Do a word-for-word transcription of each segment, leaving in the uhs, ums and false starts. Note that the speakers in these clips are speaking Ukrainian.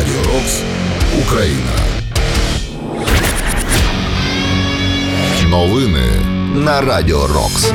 Радіо Рокс, Україна. Новини на Радіо Рокс.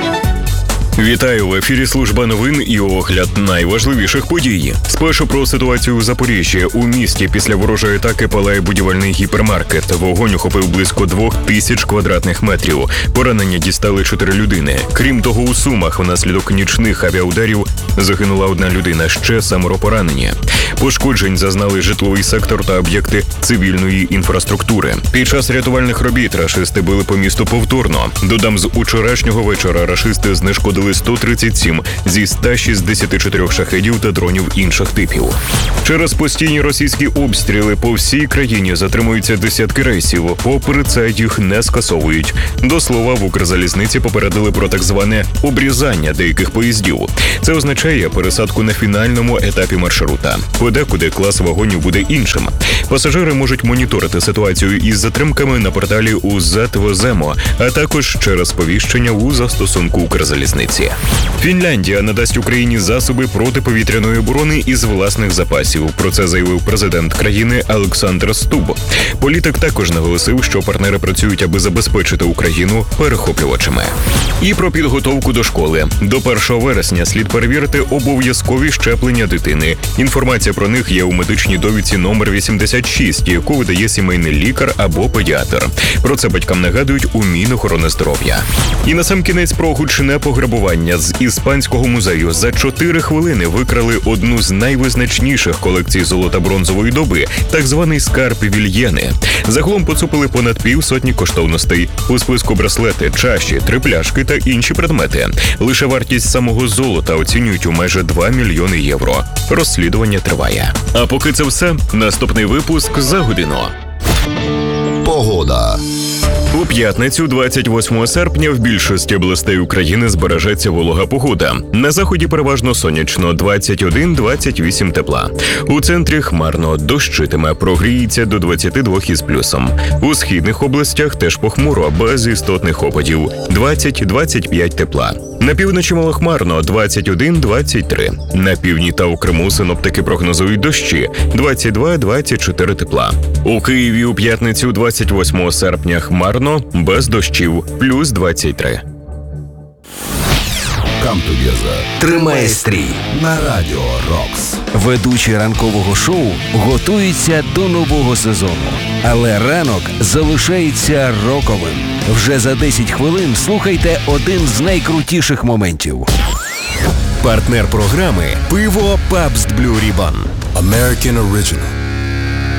Вітаю, в ефірі служба новин і огляд найважливіших подій. Спершу про ситуацію у Запоріжжі. У місті після ворожої атаки палає будівельний гіпермаркет. Вогонь охопив близько двох тисяч квадратних метрів. Поранення дістали чотири людини. Крім того, у Сумах внаслідок нічних авіаударів загинула одна людина, ще семеро поранені. Пошкоджень зазнали житловий сектор та об'єкти цивільної інфраструктури. Під час рятувальних робіт рашисти били по місту повторно. Додам, з учорашнього вечора рашисти знешкодили сто тридцять сім зі ста шістдесяти чотирьох шахедів та дронів інших типів. Через постійні російські обстріли по всій країні затримуються десятки рейсів, попри це їх не скасовують. До слова, в Укрзалізниці попередили про так зване обрізання деяких поїздів. Це означає пересадку на фінальному етапі маршрута. Подекуди клас вагонів буде іншим. Пасажири можуть моніторити ситуацію із затримками на порталі УЗ-ТВЗЕМО, а також через сповіщення у застосунку Укрзалізниці. Фінляндія надасть Україні засоби протиповітряної оборони із власних запасів. Про це заявив президент країни Олександр Стуб. Політик також наголосив, що партнери працюють, аби забезпечити Україну перехоплювачами. І про підготовку до школи. До першого вересня слід перевірити обов'язкові щеплення дитини. Інформація про них є у медичній довідці номер вісімдесят шість, яку видає сімейний лікар або педіатр. Про це батькам нагадують у Мінохорони здоров'я. І насамкінець про гучне пограбування. З Іспанського музею за чотири хвилини викрали одну з найвизначніших колекцій золота-бронзової доби, так званий скарб Вільєни. Загалом поцупили понад півсотні коштовностей. У списку браслети, чаші, три пляшки та інші предмети. Лише вартість самого золота оцінюють у майже два мільйони євро. Розслідування триває. А поки це все, наступний випуск за годину. Погода. У п'ятницю, двадцять восьмого серпня, в більшості областей України збережеться волога погода. На заході переважно сонячно, двадцять один - двадцять вісім тепла. У центрі хмарно, дощитиме, прогріється до двадцяти двох із плюсом. У східних областях теж похмуро, без істотних опадів, двадцять - двадцять п'ять тепла. На півночі малохмарно, двадцять один - двадцять три. На півдні та у Криму синоптики прогнозують дощі, двадцять два - двадцять чотири тепла. У Києві у п'ятницю, двадцять восьмого серпня, хмарно, без дощів, плюс двадцять три. Come together. Тримає стрій На Радіо Рокс. Ведучі ранкового шоу готуються до нового сезону. Але ранок залишається роковим. Вже за десять хвилин слухайте один з найкрутіших моментів. Партнер програми – пиво Pabst Blue Ribbon. American Original.